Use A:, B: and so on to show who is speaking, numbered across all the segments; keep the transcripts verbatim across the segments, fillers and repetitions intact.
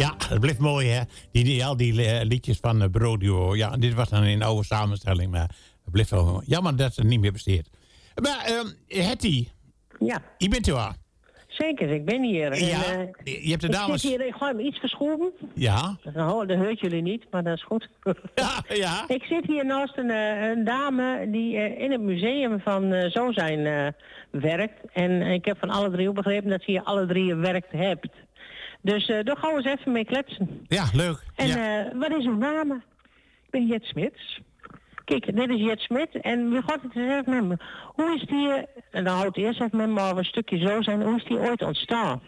A: Ja, het blijft mooi, hè. Die, die, al die uh, liedjes van uh, Brodio. Ja, dit was dan in een oude samenstelling, maar het blijft wel mooi. Jammer dat het niet meer besteedt. Maar, uh, Hetty.
B: Ja.
A: Je bent er wel.
B: Zeker, ik ben hier.
A: Ja,
B: en, uh,
A: je hebt de dames...
B: Ik zit hier, ik gooi hem iets verschoven.
A: Ja.
B: Nou, dat hoort jullie niet, maar dat is goed.
A: Ja, ja.
B: Ik zit hier naast een, een dame die uh, in het museum van uh, Zo Zijn uh, werkt. En ik heb van alle drie ook begrepen dat ze hier alle drie gewerkt hebt. Dus uh, daar gaan we eens even mee kletsen.
A: Ja, leuk.
B: En
A: ja.
B: Uh, wat is uw naam?
C: Ik ben Jet Smits.
B: Kijk, dit is Jet Smit en wie gaat het eens even met me? Hoe is die, en dan houdt eerst even met me over een stukje Zo Zijn, hoe is die ooit ontstaan?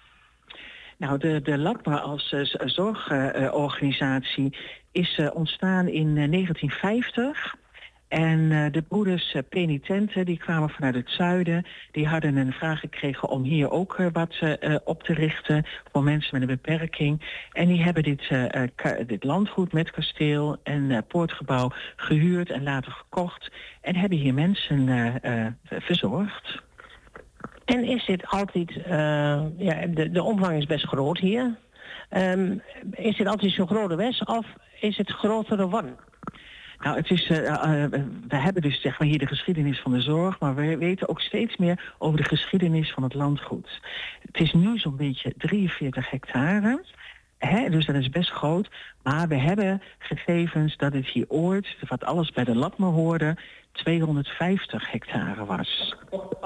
C: Nou, de, de LACMA als uh, zorgorganisatie uh, is uh, ontstaan in uh, negentien vijftig. En uh, de broeders uh, penitenten, die kwamen vanuit het zuiden. Die hadden een vraag gekregen om hier ook uh, wat uh, op te richten voor mensen met een beperking. En die hebben dit, uh, ka- dit landgoed met kasteel en uh, poortgebouw gehuurd en later gekocht. En hebben hier mensen uh, uh, verzorgd.
B: En is dit altijd, uh, ja, de, de omvang is best groot hier. Um, is dit altijd zo groot geweest of is het groter geworden?
C: Nou, het is, uh, uh, we hebben dus zeg maar hier de geschiedenis van de zorg, maar we weten ook steeds meer over de geschiedenis van het landgoed. Het is nu zo'n beetje drieënveertig hectare, hè, dus dat is best groot. Maar we hebben gegevens dat het hier ooit, wat alles bij de LACMA hoorde, tweehonderdvijftig hectare was.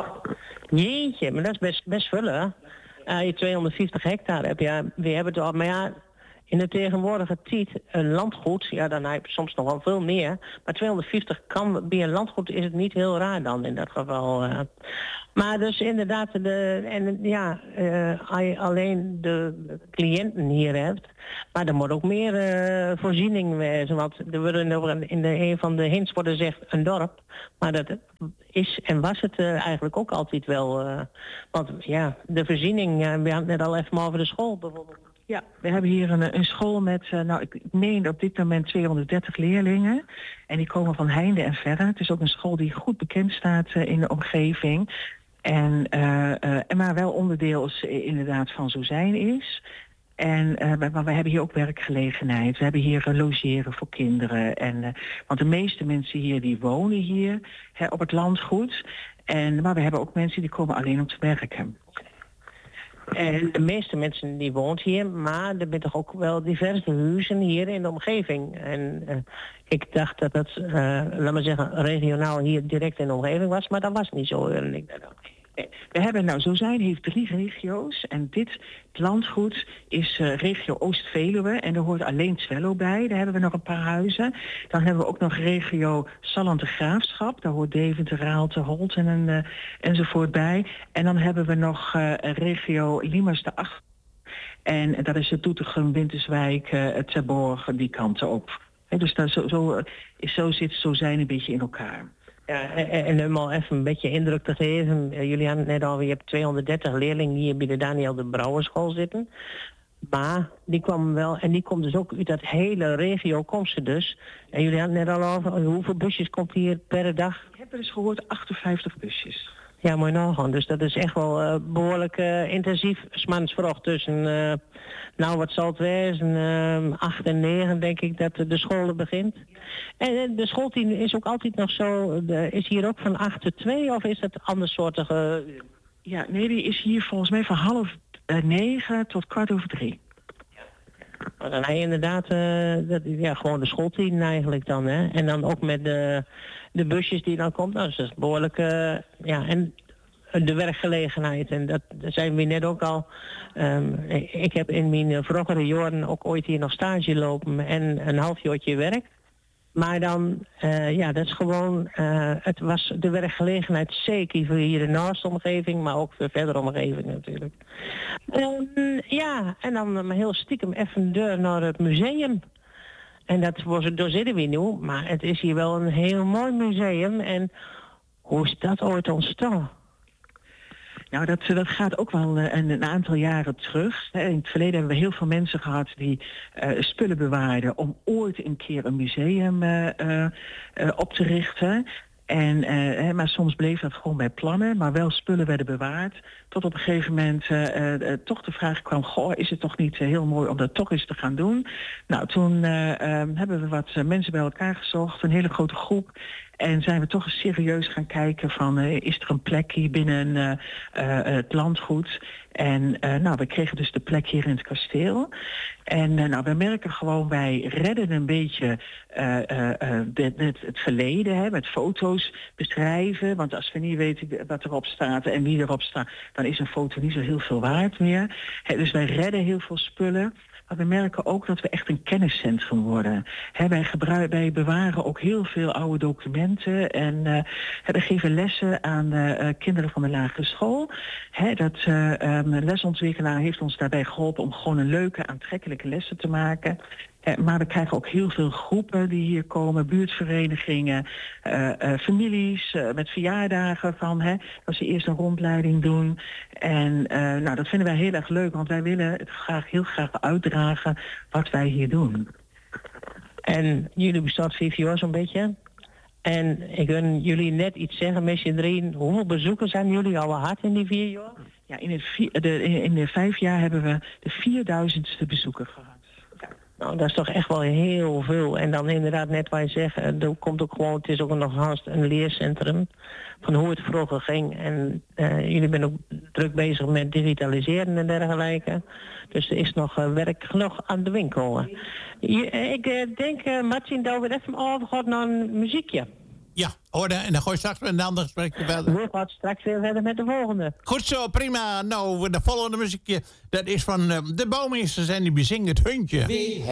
B: Jeetje, maar dat is best, best veel, hè? Uh, je tweehonderdvijftig hectare heb je, we hebben het al, maar ja, in de tegenwoordige tijd een landgoed, ja, dan heb je soms nog wel veel meer. Maar tweehonderdvijftig kan bij een landgoed is het niet heel raar dan in dat geval. Uh. Maar dus inderdaad, de, en ja, uh, als je alleen de cliënten hier hebt, maar er moet ook meer uh, voorziening wezen. Want er worden in de een van de hints worden gezegd een dorp, maar dat is en was het uh, eigenlijk ook altijd wel. Uh, want ja, de voorziening, uh, we hadden het net al even over de school bijvoorbeeld.
C: Ja, we hebben hier een, een school met, uh, nou ik meen op dit moment tweehonderddertig leerlingen. En die komen van heinde en verre. Het is ook een school die goed bekend staat uh, in de omgeving. En, uh, uh, maar wel onderdeel is, uh, inderdaad van Zo Zijn is. En uh, maar we hebben hier ook werkgelegenheid. We hebben hier uh, logeren voor kinderen. En, uh, want de meeste mensen hier die wonen hier hè, op het landgoed. En, maar we hebben ook mensen die komen alleen om te werken.
B: En de meeste mensen die woont hier, maar er zijn toch ook wel diverse huizen hier in de omgeving. En uh, ik dacht dat het, uh, laat maar zeggen, regionaal hier direct in de omgeving was, maar dat was niet zo. En ik dacht, okay.
C: We hebben, nou, Zo Zijn heeft drie regio's en dit landgoed is uh, regio Oost-Veluwe en daar hoort alleen Twello bij. Daar hebben we nog een paar huizen. Dan hebben we ook nog regio Salland de Graafschap. Daar hoort Deventer, Raalte, Holten en, uh, enzovoort bij. En dan hebben we nog uh, regio Liemers de Acht. En dat is het Doetinchem, Winterswijk, uh, Terborg, die kanten op. He, dus dat zo, zo, zo zit Zo Zijn een beetje in elkaar.
B: Ja, en, en om al even een beetje indruk te geven. Jullie hadden het net al, je hebt tweehonderddertig leerlingen hier bij de Daniel de Brouwerschool zitten. Maar die kwam wel, en die komt dus ook uit dat hele regio, komt ze dus. En jullie hadden het net al over, hoeveel busjes komt hier per dag?
C: Ik heb er eens gehoord, achtenvijftig busjes.
B: Ja, mooi nagaan. Dus dat is echt wel uh, behoorlijk uh, intensief. 's Mans vroeg tussen, uh, nou wat zal het wezen, uh, acht en negen denk ik dat de school begint. En uh, de schoolteam is ook altijd nog zo, de, is hier ook van acht tot twee of is dat andersoortige? Uh...
C: Ja, nee, die is hier volgens mij van half uh, negen tot kwart over drie.
B: Maar dan heb je inderdaad uh, dat, ja, gewoon de schoolteam eigenlijk dan, hè. En dan ook met de, de busjes die dan komt. Nou, dus dat is behoorlijk, uh, ja, en de werkgelegenheid. En dat, dat zijn we net ook al. Um, ik heb in mijn vroegere jaren ook ooit hier nog stage lopen en een half jaartje werk. Maar dan, uh, ja, dat is gewoon, uh, het was de werkgelegenheid zeker voor hier de naaste omgeving, maar ook voor verdere omgeving natuurlijk. Um, ja, en dan um, heel stiekem even deur naar het museum. En dat was het, daar zitten we nu, maar het is hier wel een heel mooi museum. En hoe is dat ooit ontstaan?
C: Nou, dat, dat gaat ook wel een, een aantal jaren terug. In het verleden hebben we heel veel mensen gehad die uh, spullen bewaarden om ooit een keer een museum uh, uh, op te richten. En, uh, maar soms bleef dat gewoon bij plannen, maar wel spullen werden bewaard. Tot op een gegeven moment uh, uh, toch de vraag kwam, goh, is het toch niet uh, heel mooi om dat toch eens te gaan doen? Nou, toen uh, uh, hebben we wat uh, mensen bij elkaar gezocht, een hele grote groep. En zijn we toch eens serieus gaan kijken van, uh, is er een plek hier binnen uh, uh, het landgoed? En uh, nou, we kregen dus de plek hier in het kasteel. En uh, nou, we merken gewoon, wij redden een beetje uh, uh, uh, dit, dit, het verleden, hè, met foto's beschrijven. Want als we niet weten wat erop staat en wie erop staat, dan is een foto niet zo heel veel waard meer. Hè, dus wij redden heel veel spullen. Maar we merken ook dat we echt een kenniscentrum worden. He, wij, gebruik, wij bewaren ook heel veel oude documenten. En uh, we geven lessen aan uh, kinderen van de lagere school. He, dat uh, um, een lesontwikkelaar heeft ons daarbij geholpen om gewoon een leuke, aantrekkelijke lessen te maken. Uh, maar we krijgen ook heel veel groepen die hier komen, buurtverenigingen, uh, uh, families uh, met verjaardagen van, hè, dat ze eerst een rondleiding doen. En uh, nou, dat vinden wij heel erg leuk, want wij willen het graag, heel graag uitdragen wat wij hier doen.
B: En jullie bestaan vijf jaar zo'n beetje. En ik wil jullie net iets zeggen met je drieën. Hoeveel bezoekers zijn jullie al gehad in die vier jaar?
C: Ja, in, het vier, de, in de vijf jaar hebben we de vierduizendste bezoeker gehad.
B: Nou, dat is toch echt wel heel veel. En dan inderdaad, net wat je zegt, er komt ook gewoon, het is ook nog haast een leercentrum van hoe het vroeger ging. En uh, jullie zijn ook druk bezig met digitaliseren en dergelijke. Dus er is nog uh, werk genoeg aan de winkel. Je, ik uh, denk, uh, Martin, dat we even overgaan naar een muziekje.
A: Ja, orde. En dan gooi je straks met een ander gesprekje verder.
B: We gaan straks weer verder met de volgende.
A: Goed zo, prima. Nou, de volgende muziekje, dat is van uh, de Bouwmeesters en die bezingen het Huntje.